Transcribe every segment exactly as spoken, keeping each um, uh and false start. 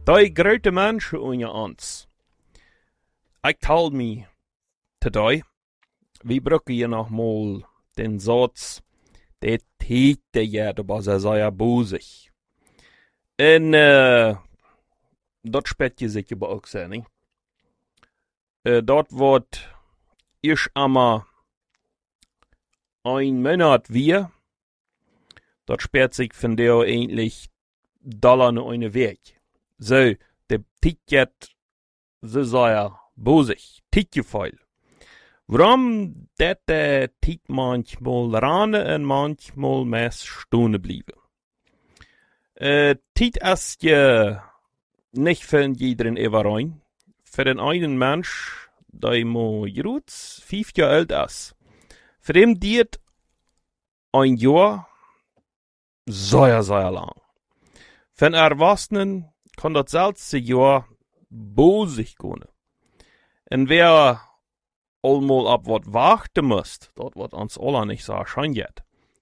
Die grote mensen onder ons. Ik tal me today, we brukken hier nog mal den Satz, der Täte ja, du bist ja sehr bosig. En, äh, dat spät je sich über auch sehr, ne? Äh, dort wird ich einmal ein Monat wir, dort sperrt sich von der eigentlich Dollar ne eine Weg. So, der Ticket, so sehr bosig, Ticketfeil. Warum dat der Tick manchmal rane und manchmal mest stehen bleiben? Äh, Tick ist ja nicht für jeden Everein. Für den einen Mensch, der mo jetzt fünf Jahre alt ist. Für den diet ein Jahr sehr, sehr lang. Für einen Erwachsenen kann das selbe Jahr bosig gehen. Und wer allmal ab wat warten muss, dort wird uns alle nicht so erscheint.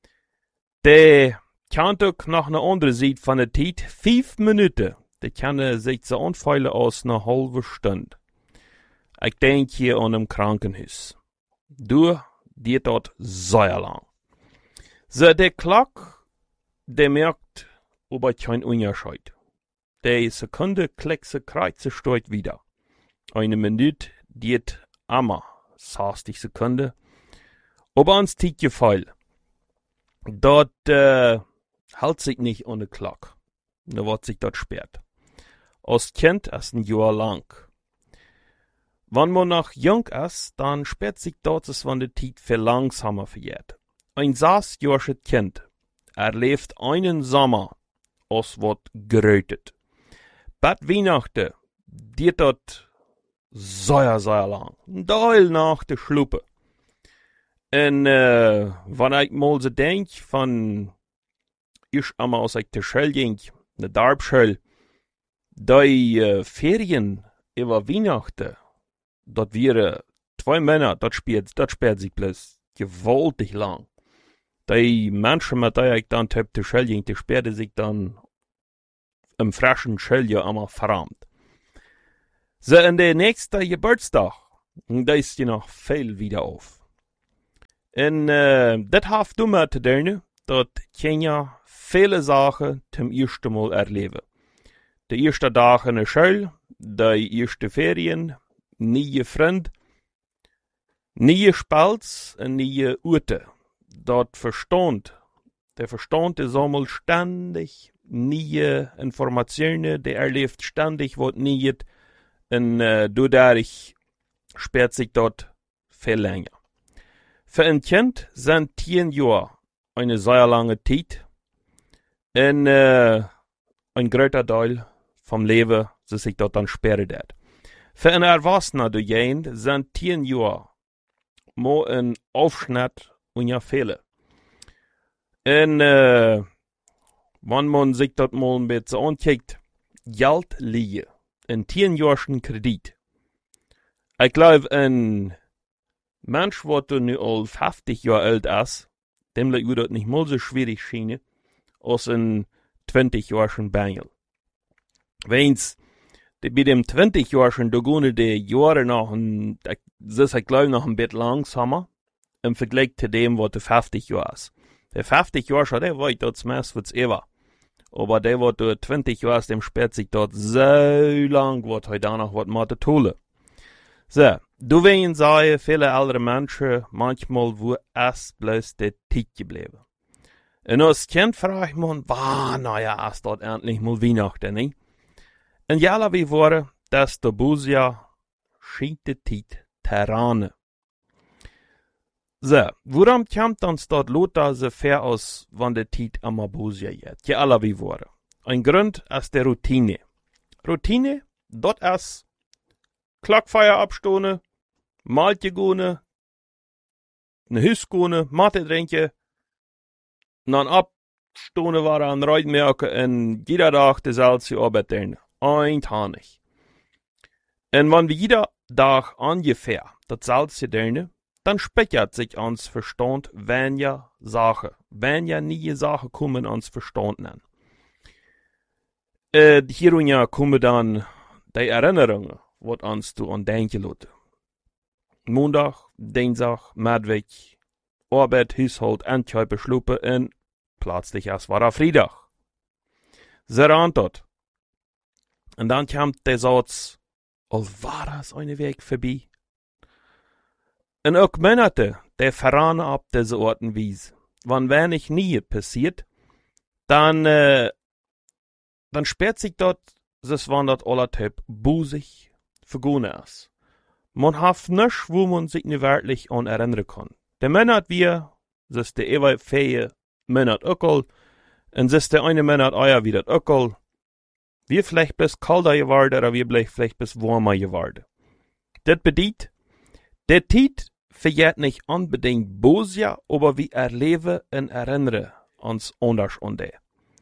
Der kann doch nach einer anderen Seite von der Zeit fünf Minuten, der kann sich so anfeilen aus einer halben Stunde. Ich denke hier an einem Krankenhaus. Du, die dort sehr lang. So, der Klock, der merkt, ob er kein Unterschied. Der Sekunde klickse kreuze steht wieder. Eine Minute, diet immer sechzig Sekunden. Aber ans Ticketfeil. Dort äh, hält sich nicht ohne Klock. Da wird sich dort sperrt. Als Kind ist ein Jahr lang. Wenn man noch jung ist, dann sperrt sich dort es, wenn die Zeit viel langsamer vergeht. Ein sechsjähriges Kind erlebt einen Sommer, als wird gerötet. Bad Weihnachten, die dort sehr, sehr lang. Deil nach der Schluppe. Und, äh, wenn ich mal so denk, von, ich einmal aus der Schule ging, der Darbschule, die äh, Ferien über Weihnachten, dort wäre zwei Männer, dort spielt, dort sperrt sich bloß gewaltig lang. Die Menschen, mit denen ich dann auf der Schule ging, die sperrten sich dann im frischen Schuljahr einmal verrammt. So, in der nächste Geburtstag, da ist die noch viel wieder auf. Und, äh, das hat du mal zu tun, dass Kenia viele Sachen zum ersten Mal erleben. Der erste Tag in der Schule, die erste Ferien, neue Freunde, neue Spals und neue Orte. Dort Verstand, der Verstand ist einmal ständig neue Informationen, der erlebt ständig was Neues. Und äh, dadurch sperrt sich dort viel länger. Für ein Kind sind zehn Jahre eine sehr lange Zeit. Und äh, ein großer Teil vom Leben, das sich dort dann sperrt. Für einen Erwachsenen dagegen sind zehn Jahre mal ein Aufschnitt und ja Fehler. Und äh, wenn man sich dort mal ein bisschen anguckt, Geld liegen. Ein zehnjährigen Kredit. Ich glaube, ein Mensch, der nu al fünfzig Jahre alt ist, dem wird das nicht mal so schwierig scheinen, als ein zwanzigjährigen Bengel. Wenn's, bei dem zwanzigjährigen, da gehen die Jahre noch ein, das ist, ich glaube, noch ein bisschen langsamer, im Vergleich zu dem, was der fünfzig Jahre ist. Der fünfzig Jahre, der weiß das meist, was ever. Aber der, was du zwanzig Jahre ist, dem sperrt sich dort so lang, was heute noch was mal zu tun. So, du willst sagen, viele ältere Menschen, manchmal, wo es bloß der Tick geblieben. Und als Kind frage ich mich, wann, naja, ist dort endlich mal Weihnachten, ne? Und ja, wie wurde, dass der Busia scheint die Tick Terrane. So, woran kommt uns dort Lothar so fair aus, wenn der Tiet am Busia geht? Ja, alle wie wurde. Ein Grund ist der Routine. Routine, dort ist Klockfeier abstohne, Malte gone, ne Hüs gone, Mate trinken, dann abstohne war an Reutmerke und jeder Tag dieselbe Arbeit tun. Eintanig. Und wenn wir jeder Tag ungefähr dasselbe tun, dann speichert sich ans Verstand weniger Sachen. Weniger neue Sachen kommen ans Verstand an. Äh, hierunja kommen dann die Erinnerungen, wat uns du an denken lassen. Montag, Dienstag, Mittwoch, Arbeit, Haushalt, Endkäupe, Schlupen und plötzlich es war er Freitag. Sehr antwort. Und dann kam der Satz, al war das eine Weg vorbei. Und auch Monate, der verraten ab diese Orten wies. Wann wenig nie passiert, dann, äh, dann sperrt sich dort, das waren dort aller Typ busig vergone ist. Man hat nichts, wo man sich nicht wirklich an erinnern kann. Der Monat wir, das ist der ewig feie Monat ökol, und das ist der eine Monat euer wieder ökol. Wir vielleicht bis kalter geworden, oder wir vielleicht bis warmer geworden. Das bedeutet, der Tiet verjährt nicht unbedingt böse, aber wir erleben und erinnern uns anders an der.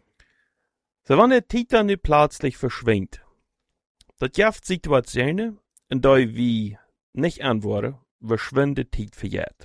So, wenn der Tiet dann nicht plötzlich verschwindet, das gibt Situationen, in der wir nicht antworten, verschwindet Tiet verjährt.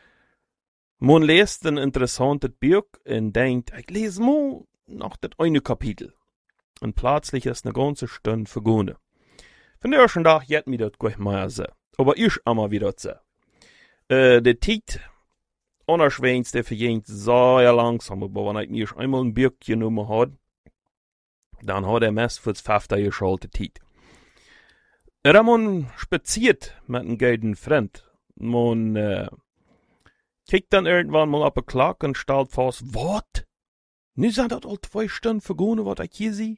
Man liest ein interessantes Buch und denkt, ich lese mal noch das eine Kapitel. Und plötzlich ist eine ganze Stunde vergangen. Von der ersten Tag hat mir das gleich mal so. Aber ich immer wieder so. Äh, der Tiet, unerschwingt, der vergeht sehr langsam. Aber wenn ich mir einmal ein Buch genommen habe, dann hat er meist für das fünfte geschaltet Tiet. Er hat man spaziert mit einem guten Freund. Man, äh, kijkt dann irgendwann mal auf die Clock und stellt fest, was? Nu sind das al zwei Stunden vergangen, was ich hier sehe?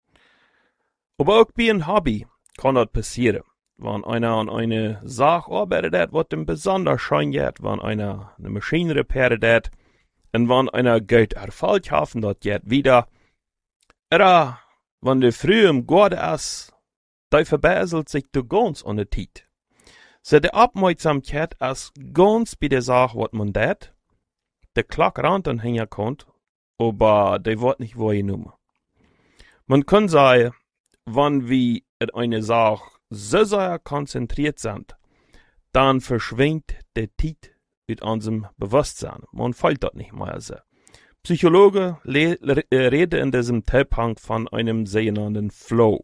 Aber auch bei einem Hobby kann das passieren. Wenn einer an eine Sache arbeitet, was ihm besonders schein geht, wenn einer eine Maschine repariert, und wenn einer Geld erfällt, hoffen das geht wieder. Oder wenn der früh im Garten ist, da verbesselt sich du ganz an der Zeit. So die Aufmerksamkeit ist ganz bei der Sache, was man tut. Der Klock ran dann hängen kann, aber der wird nicht wahrgenommen. Man kann sagen, wenn wir in eine Sache so sehr konzentriert sind, dann verschwindet der Zeit mit unserem Bewusstsein. Man fällt das nicht mehr so. Psychologen reden in diesem Zusammenhang von einem sogenannten Flow.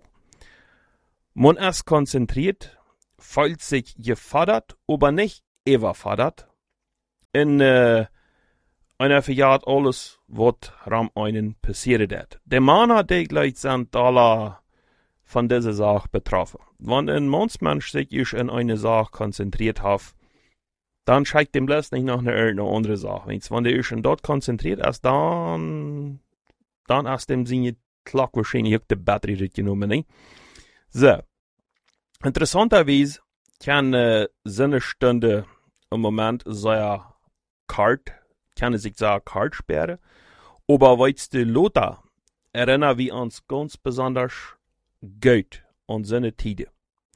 Man ist konzentriert, fühlt sich gefordert, aber nicht überfordert. In äh, einer verjährt alles, was ram einen passiert hat. Der Mann, der gleich sind alle von dieser Sache betroffen. Wenn ein Mensch sich in eine Sache konzentriert hat, dann scheint dem bloß nicht nach einer irgendeiner anderen Sache. Wenn der sich dort konzentriert ist, dann, dann ist dem seine Glock wahrscheinlich auch die Batterie genommen, nicht? So. Interessanterweise kann äh, so eine Stunde im Moment sehr kalt, kann sich sehr kalt sperren, aber weißt du, Lothar, erinnern wir uns ganz besonders gut an seine Tide.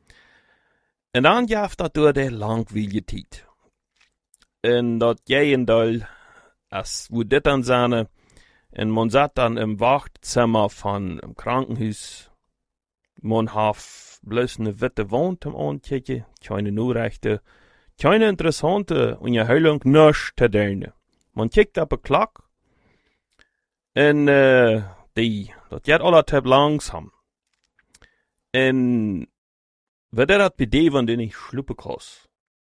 Und dann gibt es durch die langweilige Zeit. Und das Gegenteil, als wo das dann seine, und man satt dann im Wartezimmer von einem Krankenhaus, man hat bloß eine witte Wand am Ankicken, keine Nachrichten, keine interessante Unterhaltung, nichts zu tun. Man kickt auf die Glock, und äh, die, das geht relativ langsam. Und wenn das bei dir, wenn du nicht schluppen kannst,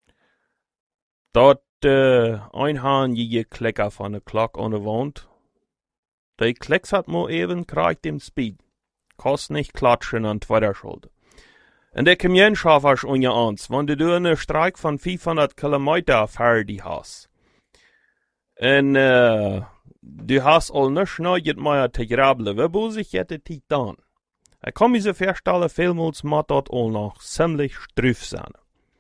dort äh, einhauen je Klicker von der Glock an der Wand, die Klicks hat man eben kriegt dem Speed. Kannst nicht klatschen an zweiter Schulter. Und der Gemeinschaft ist unter uns, wenn du einen Streik von fünfhundert Kilometer fertig hast, und äh, du hast all nicht neues mehr zu grabeln, wie muss ich jetzt die dann? Ich kann mir so vorstellen, vielmals muss das all noch ziemlich strüff sein.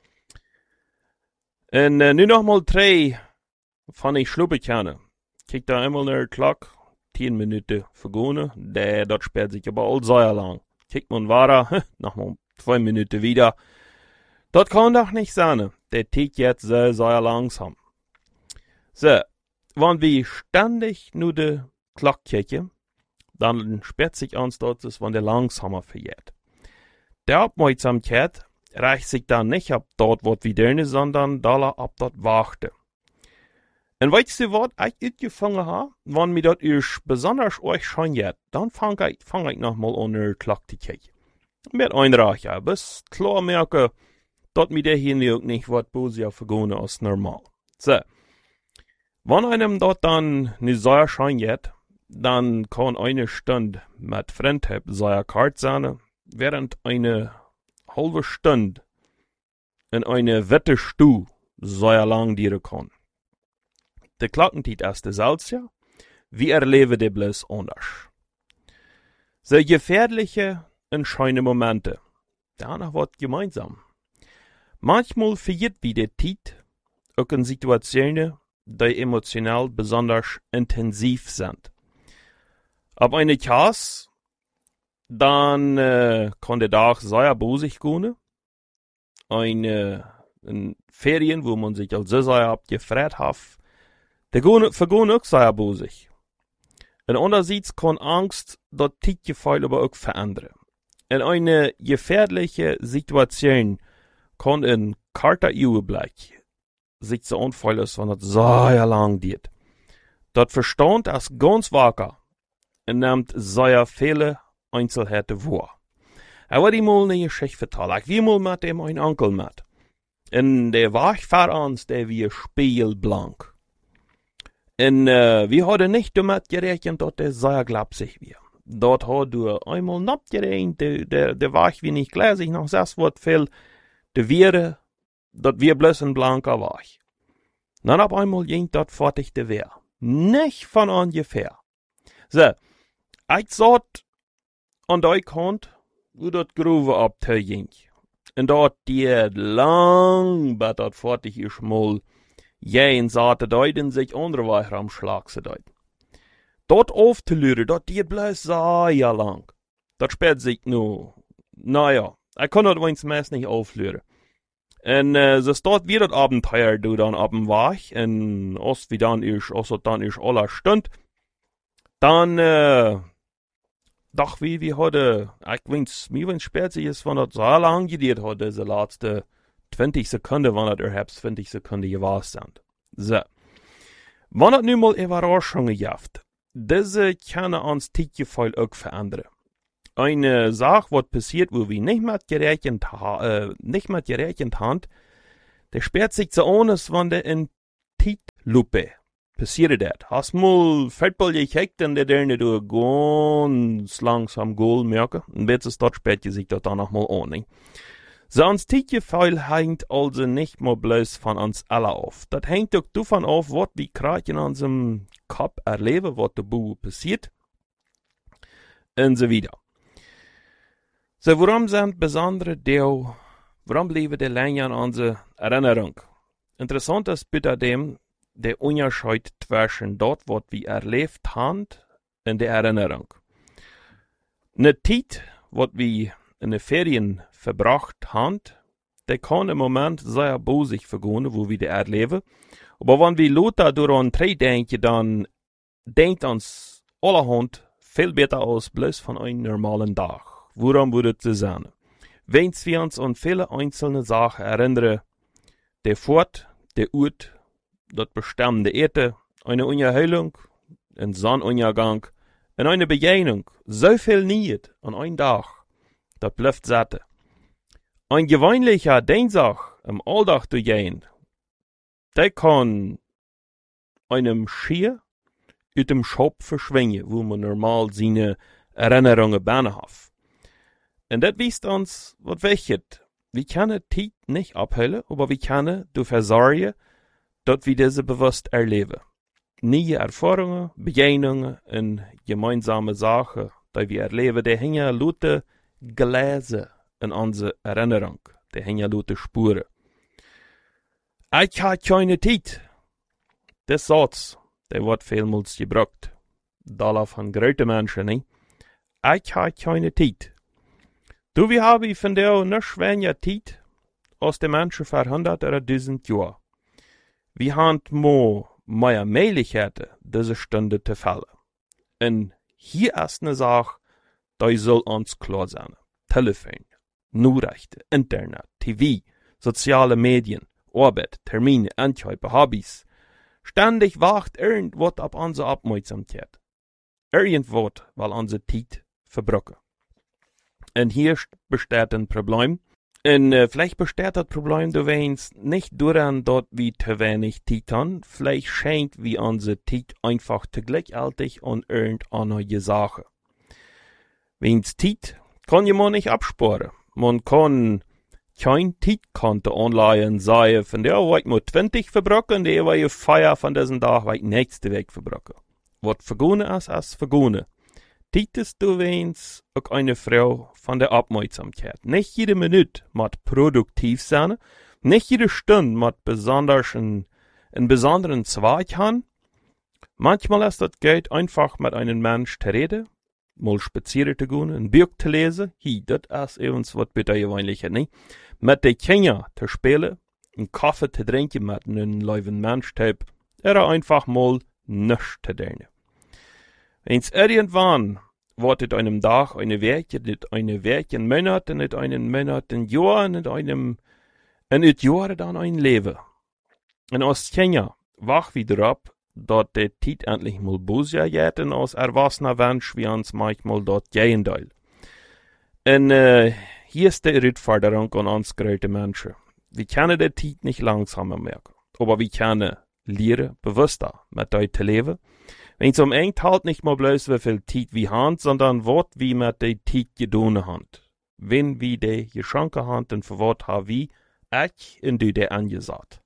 Und äh, nu noch mal drei von ich schluppen kann. Kiek da einmal nach der Glock, zehn Minuten vergangen, der, das sperrt sich aber all sehr lang. Kiek man weiter, noch mal zwei Minuten wieder. Das kann doch nicht sein. Der tickt jetzt sehr, sehr langsam. So, wenn wir ständig nur die Glock kicken, dann sperrt sich uns dort, wenn der langsamer verjährt. Der Aufmerksamkeit reicht sich dann nicht ab dort, was wir tun, sondern da ab dort warten. Und weißt du was, ich angefangen habe, wenn mir das ist besonders euch schon jetzt, dann fange ich, fang ich nochmal an, eine Klack zu kriegen. Mit einrach, ja, bis klar merke, dass mir der hier auch nicht was böse vergehen als normal. So. Wenn einem dort dann eine sehr schein jetzt, dann kann eine Stunde mit Freundhab sehr kalt sein, während eine halbe Stunde in eine Wette Stuhl sehr lang dienen kann. De Klackentijd ist dasselbe, ja, wir erleben die bloß anders. So gefährliche und schöne Momente, danach wird gemeinsam. Manchmal vergeht wie die Zeit auch in Situationen, die emotional besonders intensiv sind. Ab eine Chance, dann äh, kann der Tag sehr bosig gehen. Eine, eine Ferien, wo man sich als sehr abgefreut hat, der vergehen auch sehr bosig. Und andererseits kann Angst das Zeitgefühl aber auch verändern. In eine gefährliche Situation kann ein karter Überblick sich so anfühlen, als wenn das sehr lang geht. Das Verstand ist ganz wacker und nimmt sehr viele Einzelheiten wahr. Aber die mal eine Geschichte vertellen. Ich will mal mit dem ein Onkel mit. Und der war vor uns, der wie spiegelblank. Und äh, wir hadden nicht damit gerechnet, dass der sehr glapsig war. Dort hat du einmal nicht gerechnet, der, der, der war wie nicht gläsig, noch das Wort viel, der wäre, dass wir bloß ein blanker war. Dann ab einmal ging das fertig der Wehr. Nicht von ungefähr. So, ich sagt, an der Kant, wo das Grove abteilt. Und dort die lang, bis das fertig ist mal, Jäin zaten deuten sich andere Weicher am Schlag zu deuten. Dort aufzulüren, dat die bloß sehr lang. Dat spät sich nu. Naja, ich kann das uns meist nicht auflüren. Und äh, so steht wie das Abenteuer du dann ab dem Wach, und als wie dann ist, als dann ist aller Stund, dann, äh, doch wie wir heute, ich weiß, mir wenn spät sich ist, wenn das so lang gedauert hat, diese letzte zwanzig Sekunden, wenn das erhebt zwanzig Sekunden gewesen sind. So. Wenn das nun mal Überraschungen gibt, diese kann uns Zeitgefühl auch verändern. Eine Sache, was passiert, wo wir nicht mit gerechnet, ha äh, nicht mit gerechnet haben, der sperrt sich so an, als wenn der in Zeitlupe passiert das. Hast mal Feldball gekriegt und der derne du ganz langsam Goal merken, und jetzt ist das sperrt sich das dann noch mal an, nicht? So uns Zeitgefühl hängt also nicht mal bloß von uns alle auf. Das hängt auch davon auf, was wir gerade in unserem Kopf erleben, was da passiert. Und so weiter. So, warum sind besondere Dinge, warum bleiben die länger in unserer Erinnerung? Interessant ist bitte dem, der Unterschied zwischen dort, was wir erlebt haben, und der Erinnerung. Eine Zeit, was wir in den Ferien verbracht haben, der kann im Moment sehr bosig vergehen, wo wir die erleben. Aber wenn wir lauter daran denken, dann denkt uns allerhand viel besser aus, bloß von einem normalen Tag. Woran würde es sein? Wenn wir uns an viele einzelne Sachen erinnern, der Fort, der Ort, das bestimmte Ete, eine Unterhaltung, ein Sonnenuntergang, und eine Begegnung, so viel nicht an einem Tag, das bleibt satt. Ein gewöhnlicher Dienstag im Alltag zu gehen, der kann einem schier aus dem Shop verschwinden, wo man normal seine Erinnerungen bana hat. Und das weist uns, was wichtig. Wir können die nicht abhellen, aber wir können dafür sorgen, dass wir diese bewusst erleben. Neue Erfahrungen, Begegnungen und gemeinsame Sachen, die wir erleben, die hängen lauter Gläser in unsere Erinnerung. Die hängen lauter Spuren. Ich habe keine Zeit. Der Satz, der wird vielmals gebraucht. Dollar von großen Menschen, nicht? Ich habe keine Zeit. Du, wir haben von der nicht weniger Zeit, als die Menschen vor hundert oder tausend Jahren. Wir haben mehr, mehr Möglichkeiten, diese Stunde zu fallen. Und hier ist eine Sache, die soll uns klar sein. Telefon, Nachrichten, Internet, T V, soziale Medien, Arbeit, Termine, Ankäufe, Hobbys, Ständig wacht irgendwas ab unsere Aufmerksamkeit. Irgendwas, weil unsere Zeit verbrochen. Und hier besteht ein Problem. Und äh, vielleicht besteht das Problem du weinst nicht daran, dass wir zu wenig Zeit haben. Vielleicht scheint wie unsere Zeit einfach zu gleichaltig an irgendeine Sache. Wenn's Zeit kann jemand nicht absparen. Man kann kein Zeitkonto online sagen, von der wird nur zwanzig verbrochen, der war ja Feier von diesem Tag, wird nächste Weg verbrochen. Was vergone ist, ist vergone. Zeit ist du weinst auch eine Frau von der Aufmerksamkeit. Nicht jede Minute muss produktiv sein, nicht jede Stunde muss besonders einen, einen besonderen Zweig haben. Manchmal ist das Geld einfach mit einem Mensch zu reden, mal spazieren zu gehen, ein Buch zu lesen, hi, das ist uns was bitte gewöhnlicher, nicht? Mit den Kindern zu spielen, einen Kaffee zu trinken mit einem lieben Mensch, oder einfach mal nichts zu tun. Wenn's irgendwann wird es einem Tag eine Werke, nicht eine Werke in Monat, nicht einen Monat in Jahr, nicht einem, in ein Jahr dann ein Leben. Und als Kinder wach wieder ab, dass der Zeit endlich mal Busia geht, und als erwachsener Mensch wie uns manchmal dort Gegenteil. Und äh, hier ist die Herausforderung an uns große Menschen. Wir können die Zeit nicht langsamer merken, aber wir können lernen, bewusster mit der zu leben. Wenn es um engt halt nicht mal bloß wie viel Zeit wir haben, sondern was wir mit der Zeit getan haben. Wenn wir die Geschenke haben, dann für was haben wir, ich und du die angesagt.